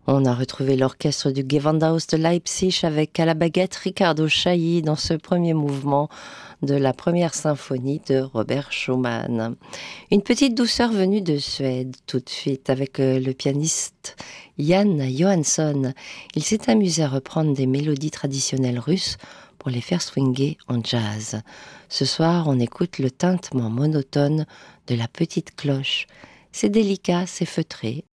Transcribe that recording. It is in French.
On a retrouvé l'orchestre du Gewandhaus de Leipzig avec à la baguette Riccardo Chailly dans ce premier mouvement de la première symphonie de Robert Schumann. Une petite douceur venue de Suède tout de suite avec le pianiste Jan Johansson. Il s'est amusé à reprendre des mélodies traditionnelles russes pour les faire swinguer en jazz. Ce soir, on écoute le tintement monotone de la petite cloche. C'est délicat, c'est feutré,